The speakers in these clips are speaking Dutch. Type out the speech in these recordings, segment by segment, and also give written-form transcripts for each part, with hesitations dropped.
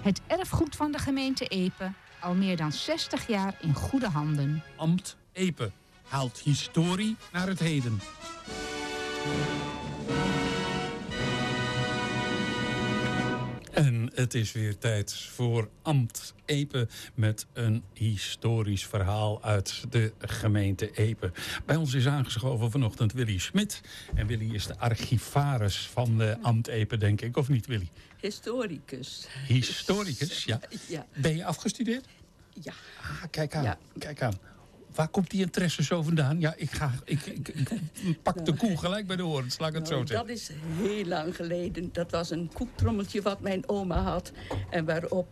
Het erfgoed van de gemeente Epe, al meer dan 60 jaar in goede handen. Ambt Epe haalt historie naar het heden. En het is weer tijd voor Ambt Epe met een historisch verhaal uit de gemeente Epe. Bij ons is aangeschoven vanochtend Willy Smit. En Willy is de archivaris van Ambt Epe, denk ik, of niet Willy? Historicus. Historicus, ja. Ja. Ben je afgestudeerd? Ja. Ah, kijk aan, Ja. kijk aan. Waar komt die interesse zo vandaan? Ja, ik pak de koe gelijk bij de oren, laat ik het zo zeggen. Dat is heel lang geleden. Dat was een koektrommeltje wat mijn oma had. En waarop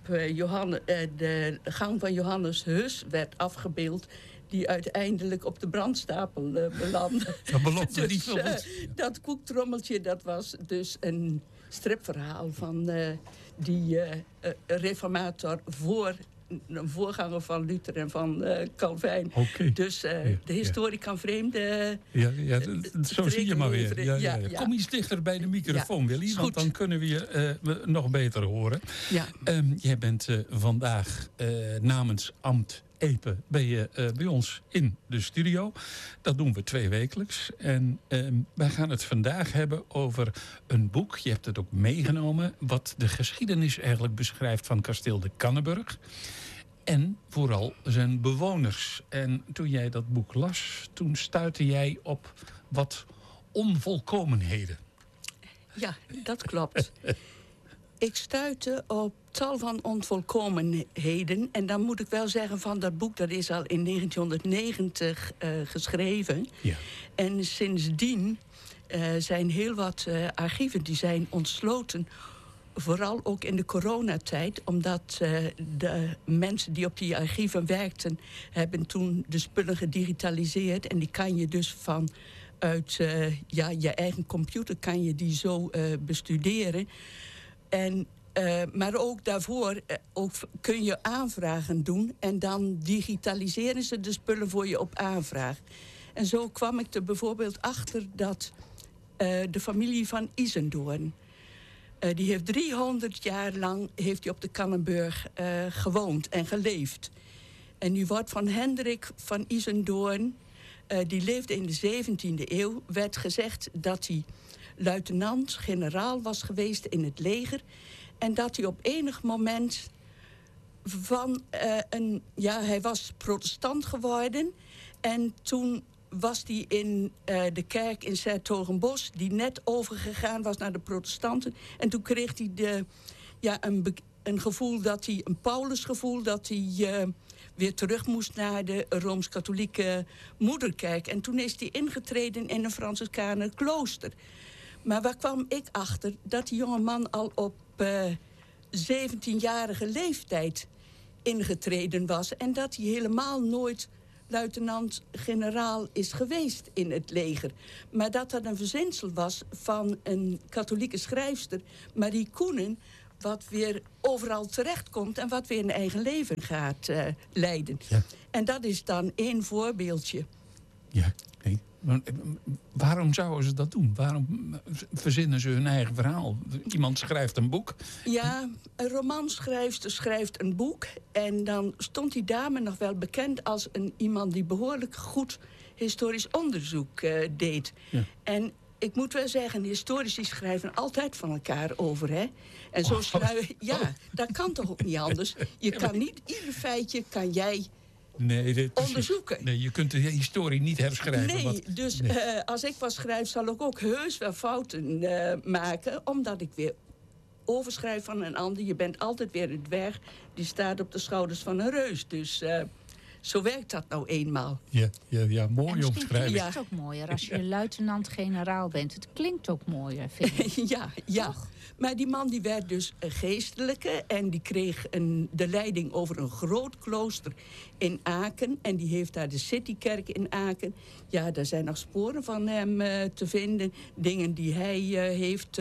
de gang van Johannes Hus werd afgebeeld. Die uiteindelijk op de brandstapel belandde. Dat belooft Dus, niet veel goed. dat koektrommeltje, dat was dus een stripverhaal van die reformator een voorganger van Luther en van Calvijn. Okay. Dus de historie kan vreemde... Zo zie je maar weer. Ja. Kom iets dichter bij de microfoon, Willy, want dan kunnen we je nog beter horen. Ja. Jij bent vandaag namens Ambt Epe bij ons in de studio. Dat doen we 2 wekelijks. En wij gaan het vandaag hebben over een boek. Je hebt het ook meegenomen. Wat de geschiedenis eigenlijk beschrijft van kasteel de Canneburg. En vooral zijn bewoners. En toen jij dat boek las, toen stuitte jij op wat onvolkomenheden. Ja, dat klopt. Ik stuitte op tal van onvolkomenheden. En dan moet ik wel zeggen van dat boek, dat is al in 1990 geschreven. Ja. En sindsdien zijn heel wat archieven die zijn ontsloten. Vooral ook in de coronatijd, omdat de mensen die op die archieven werkten, hebben toen de spullen gedigitaliseerd. En die kan je dus vanuit je eigen computer kan je die zo bestuderen. En, maar ook daarvoor kun je aanvragen doen. En dan digitaliseren ze de spullen voor je op aanvraag. En zo kwam ik er bijvoorbeeld achter dat de familie van Isendoorn, die heeft 300 jaar lang op de Canneburg gewoond en geleefd. En nu wordt van Hendrik van Isendoorn, die leefde in de 17e eeuw, werd gezegd dat hij luitenant-generaal was geweest in het leger. En dat hij op enig moment hij was protestant geworden. En toen was hij in de kerk in 's-Hertogenbosch, die net overgegaan was naar de protestanten. En toen kreeg hij een gevoel een Paulusgevoel, dat hij weer terug moest naar de Rooms-Katholieke moederkerk. En toen is hij ingetreden in een Franciscaner klooster. Maar waar kwam ik achter? Dat die jonge man al op 17-jarige leeftijd ingetreden was. En dat hij helemaal nooit luitenant-generaal is geweest in het leger. Maar dat een verzinsel was van een katholieke schrijfster, Marie Koenen, wat weer overal terechtkomt en wat weer een eigen leven gaat leiden. Ja. En dat is dan 1 voorbeeldje. Ja, nee. Maar waarom zouden ze dat doen? Waarom verzinnen ze hun eigen verhaal? Iemand schrijft een boek. Ja, een romanschrijfster schrijft een boek. En dan stond die dame nog wel bekend als iemand die behoorlijk goed historisch onderzoek deed. Ja. En ik moet wel zeggen, historici schrijven altijd van elkaar over, hè? En zo dat kan toch ook niet anders? Je kan niet, ieder feitje kan jij onderzoeken. Nee, je kunt de historie niet herschrijven. Als ik wat schrijf, zal ik ook heus wel fouten maken, omdat ik weer overschrijf van een ander. Je bent altijd weer een dwerg die staat op de schouders van een reus. Dus zo werkt dat nou eenmaal. Ja, mooi omschrijving. Misschien klinkt het ook mooier als je luitenant-generaal bent. Het klinkt ook mooier, vind ik. Ja. Maar die man die werd dus een geestelijke en die kreeg de leiding over een groot klooster in Aken. En die heeft daar de Citykerk in Aken. Ja, daar zijn nog sporen van hem te vinden. Dingen die hij heeft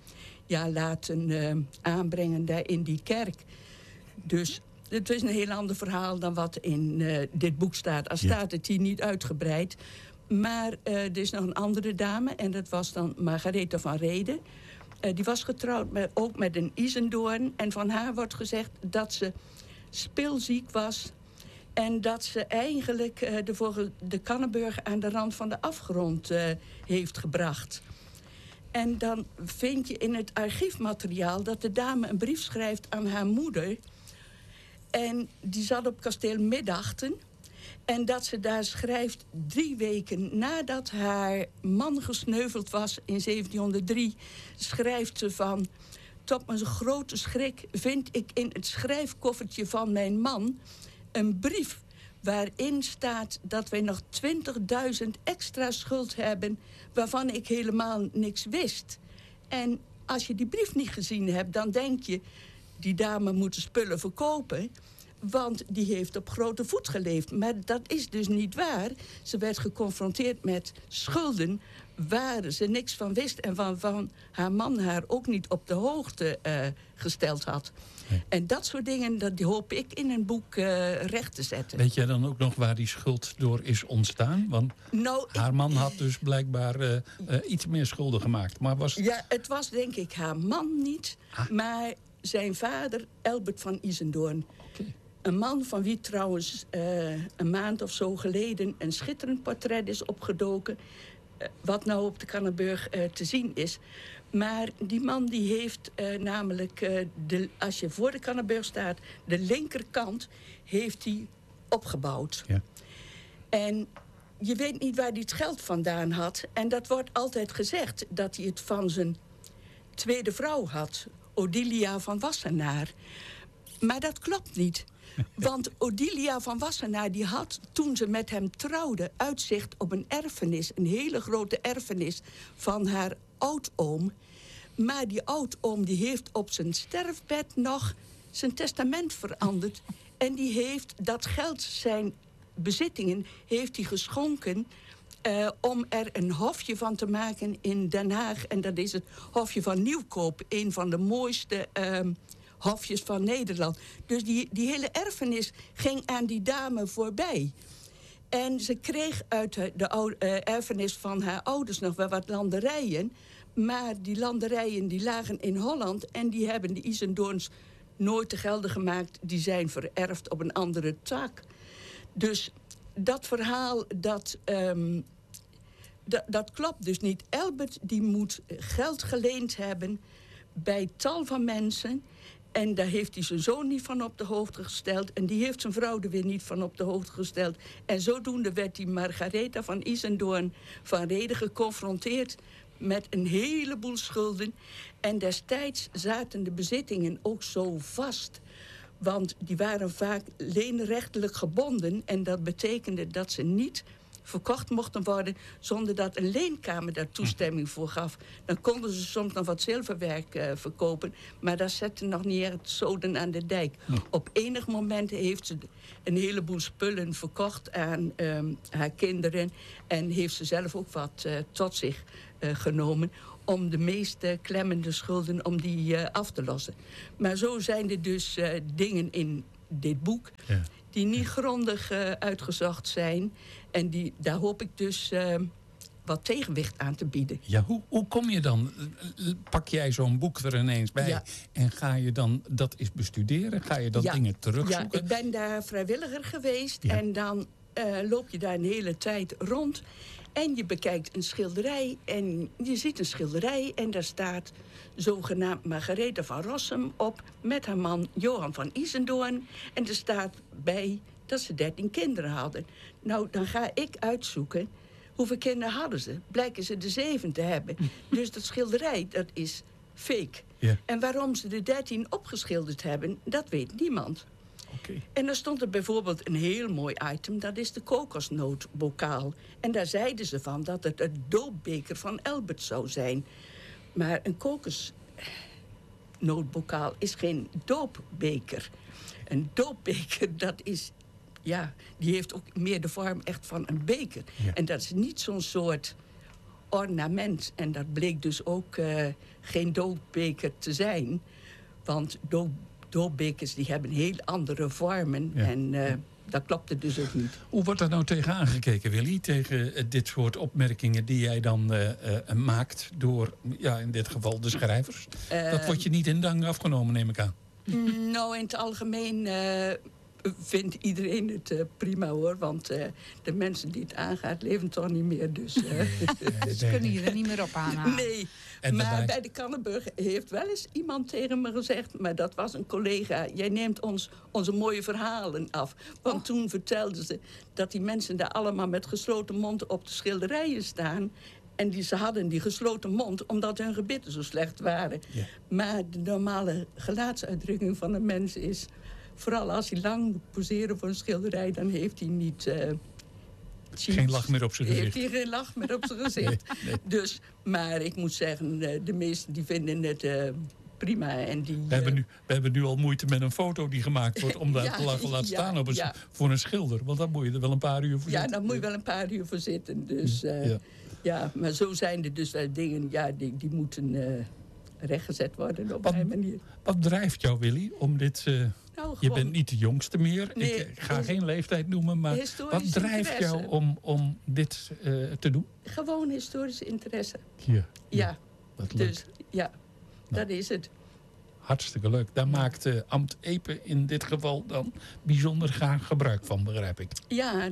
laten aanbrengen daar in die kerk. Dus het is een heel ander verhaal dan wat in dit boek staat. Al staat het hier niet uitgebreid. Maar er is nog een andere dame en dat was dan Margaretha van Rheden. Die was getrouwd ook met een Isendoorn. En van haar wordt gezegd dat ze spilziek was. En dat ze eigenlijk de Canneburg aan de rand van de afgrond heeft gebracht. En dan vind je in het archiefmateriaal dat de dame een brief schrijft aan haar moeder. En die zat op kasteel Middachten. En dat ze daar schrijft 3 weken nadat haar man gesneuveld was in 1703... schrijft ze van: tot mijn grote schrik vind ik in het schrijfkoffertje van mijn man een brief waarin staat dat wij nog 20.000 extra schuld hebben, waarvan ik helemaal niks wist. En als je die brief niet gezien hebt, dan denk je, die dame moet de spullen verkopen, want die heeft op grote voet geleefd. Maar dat is dus niet waar. Ze werd geconfronteerd met schulden waar ze niks van wist en waarvan haar man haar ook niet op de hoogte gesteld had. Nee. En dat soort dingen, die hoop ik in een boek recht te zetten. Weet jij dan ook nog waar die schuld door is ontstaan? Want haar man had dus blijkbaar iets meer schulden gemaakt. Maar was... Ja, het was denk ik haar man niet, maar zijn vader, Elbert van Isendoorn. Okay. Een man van wie trouwens een maand of zo geleden een schitterend portret is opgedoken, wat nou op de Canneburg te zien is. Maar die man die heeft namelijk, als je voor de Canneburg staat, de linkerkant heeft hij opgebouwd. Ja. En je weet niet waar hij het geld vandaan had. En dat wordt altijd gezegd dat hij het van zijn tweede vrouw had, Odilia van Wassenaar. Maar dat klopt niet. Want Odilia van Wassenaar die had, toen ze met hem trouwde, uitzicht op een erfenis, een hele grote erfenis van haar oudoom. Maar die oudoom die heeft op zijn sterfbed nog zijn testament veranderd. En die heeft dat geld, zijn bezittingen, heeft hij geschonken om er een hofje van te maken in Den Haag. En dat is het hofje van Nieuwkoop, een van de mooiste hofjes van Nederland. Dus die hele erfenis ging aan die dame voorbij. En ze kreeg uit de erfenis van haar ouders nog wel wat landerijen. Maar die landerijen die lagen in Holland en die hebben de Isendoorns nooit te gelden gemaakt. Die zijn vererfd op een andere tak. Dus dat verhaal, dat klopt dus niet. Elbert die moet geld geleend hebben bij tal van mensen. En daar heeft hij zijn zoon niet van op de hoogte gesteld. En die heeft zijn vrouw er weer niet van op de hoogte gesteld. En zodoende werd die Margaretha van Isendoorn van Rheden geconfronteerd met een heleboel schulden. En destijds zaten de bezittingen ook zo vast. Want die waren vaak leenrechtelijk gebonden. En dat betekende dat ze niet verkocht mochten worden zonder dat een leenkamer daar toestemming voor gaf. Dan konden ze soms nog wat zilverwerk verkopen, maar dat zette nog niet echt zoden aan de dijk. Op enig moment heeft ze een heleboel spullen verkocht aan haar kinderen en heeft ze zelf ook wat tot zich genomen om de meest klemmende schulden om die af te lossen. Maar zo zijn er dus dingen in dit boek die niet grondig uitgezocht zijn. En daar hoop ik dus wat tegenwicht aan te bieden. Ja, hoe kom je dan? Pak jij zo'n boek er ineens bij en ga je dan dat eens bestuderen? Ga je dan dingen terugzoeken? Ja, ik ben daar vrijwilliger geweest en dan loop je daar een hele tijd rond. En je bekijkt een schilderij en je ziet een schilderij en daar staat zogenaamd Margaretha van Rossum op met haar man Johan van Isendoorn. En er staat bij dat ze 13 kinderen hadden. Nou, dan ga ik uitzoeken hoeveel kinderen hadden ze. Blijken ze de 7 te hebben. Dus dat schilderij, dat is fake. Ja. En waarom ze de 13 opgeschilderd hebben, dat weet niemand. Okay. En dan stond er bijvoorbeeld een heel mooi item, dat is de kokosnootbokaal. En daar zeiden ze van dat het doopbeker van Elbert zou zijn. Maar een kokosnootbokaal is geen doopbeker. Een doopbeker, dat is, die heeft ook meer de vorm echt van een beker. Ja. En dat is niet zo'n soort ornament. En dat bleek dus ook geen doopbeker te zijn. Want doopbekers die hebben heel andere vormen. Ja. En dat klopte dus ook niet. Hoe wordt daar nou tegen aangekeken, Willy? Tegen dit soort opmerkingen die jij dan maakt door, in dit geval, de schrijvers? Dat wordt je niet in dank afgenomen, neem ik aan. Nou, in het algemeen vindt iedereen het prima, hoor. Want de mensen die het aangaat, leven toch niet meer. Dus Ze kunnen je er niet meer op aanhalen. nee. En Maar bij de Kannenburg heeft wel eens iemand tegen me gezegd... maar dat was een collega, jij neemt onze mooie verhalen af. Want toen vertelden ze dat die mensen daar allemaal met gesloten mond op de schilderijen staan... En ze hadden die gesloten mond omdat hun gebitten zo slecht waren. Ja. Maar de normale gelaatsuitdrukking van een mens is... vooral als hij lang moet poseren voor een schilderij... dan heeft hij niet... geen lach meer op zijn gezicht. Heeft hij geen lach meer op zijn gezicht. Nee. Dus, maar ik moet zeggen, de meesten die vinden het prima. En die, we hebben nu al moeite met een foto die gemaakt wordt... om daar te laten staan voor een schilder. Want dan moet je er wel een paar uur voor zitten. Ja, dan moet je wel een paar uur voor zitten. Dus ja, maar zo zijn er dus wel dingen... die moeten rechtgezet worden op een manier. Wat drijft jou, Willy, om dit... je bent niet de jongste meer. Nee, ik ga geen leeftijd noemen, maar wat drijft jou om dit te doen? Gewoon historische interesse. Ja. Wat leuk. Dus dat is het. Hartstikke leuk. Daar maakt Ambt Epe in dit geval dan bijzonder graag gebruik van, begrijp ik. Ja,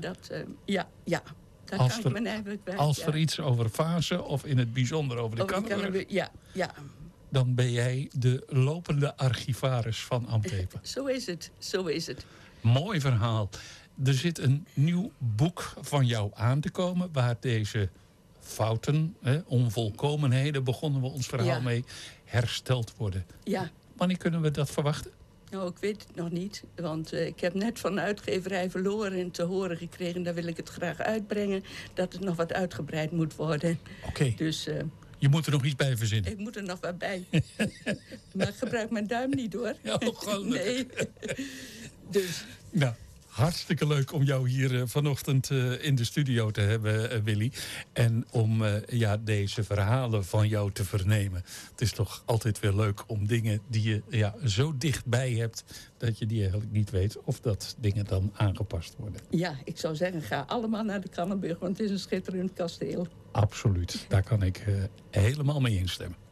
Daar kan ik me eigenlijk bij. Als er iets over Vaassen of in het bijzonder over de Kannenburg... Ja. Dan ben jij de lopende archivaris van Ambt Epe. Zo is het. Mooi verhaal. Er zit een nieuw boek van jou aan te komen... waar deze fouten, onvolkomenheden... begonnen we ons verhaal mee, hersteld worden. Ja. Wanneer kunnen we dat verwachten? Nou, ik weet het nog niet. Want ik heb net van de uitgeverij Verloren en te horen gekregen... daar wil ik het graag uitbrengen... dat het nog wat uitgebreid moet worden. Oké. Dus... je moet er nog iets bij verzinnen. Ik moet er nog wat bij. Maar ik gebruik mijn duim niet, hoor. Ja, nee. Dus... Nou, hartstikke leuk om jou hier vanochtend in de studio te hebben, Willy. En om deze verhalen van jou te vernemen. Het is toch altijd weer leuk om dingen die je zo dichtbij hebt... dat je die eigenlijk niet weet of dat dingen dan aangepast worden. Ja, ik zou zeggen, ga allemaal naar de Kannenburg... want het is een schitterend kasteel. Absoluut, daar kan ik helemaal mee instemmen.